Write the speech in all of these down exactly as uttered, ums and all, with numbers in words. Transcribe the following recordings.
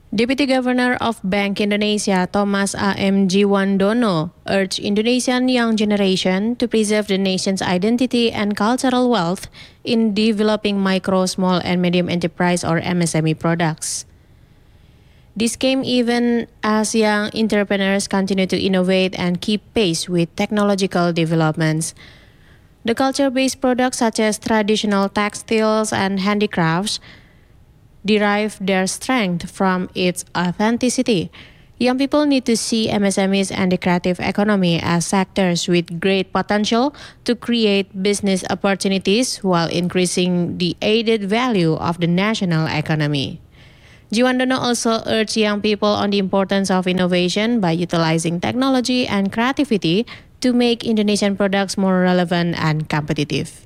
Deputy Governor of Bank Indonesia, Thomas A M Jiwandono, urged Indonesian young generation to preserve the nation's identity and cultural wealth in developing micro, small, and medium enterprise or M S M E products. This came even as young entrepreneurs continue to innovate and keep pace with technological developments. The culture-based products such as traditional textiles and handicrafts derive their strength from its authenticity. Young people need to see M S M Es and the creative economy as sectors with great potential to create business opportunities while increasing the added value of the national economy. Jiwandono also urged young people on the importance of innovation by utilizing technology and creativity to make Indonesian products more relevant and competitive.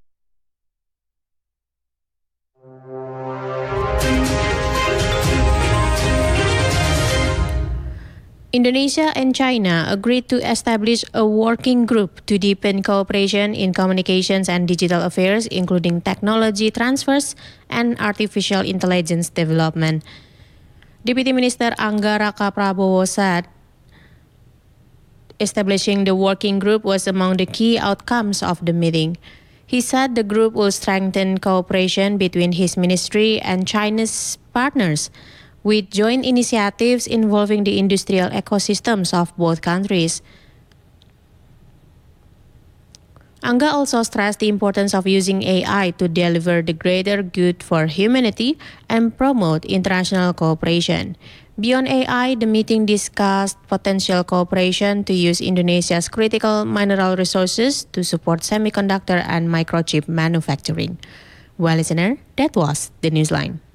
Indonesia and China agreed to establish a working group to deepen cooperation in communications and digital affairs, including technology transfers and artificial intelligence development. Deputy Minister Angga Raka Prabowo said establishing the working group was among the key outcomes of the meeting. He said the group will strengthen cooperation between his ministry and China's partners, with joint initiatives involving the industrial ecosystems of both countries. Angga also stressed the importance of using A I to deliver the greater good for humanity and promote international cooperation. Beyond A I, the meeting discussed potential cooperation to use Indonesia's critical mineral resources to support semiconductor and microchip manufacturing. Well, listener, that was the Newsline.